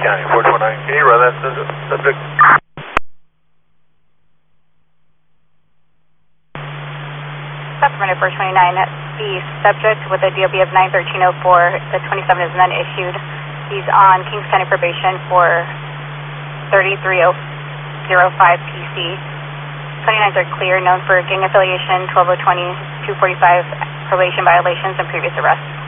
County, 429. Can you run that subject? Supplemented 429, the subject with a DOB of 91304, the 27 is none issued. He's on Kings County probation for 33005 PC. 29s are clear, known for gang affiliation, 12020, 245 probation violations, and previous arrests.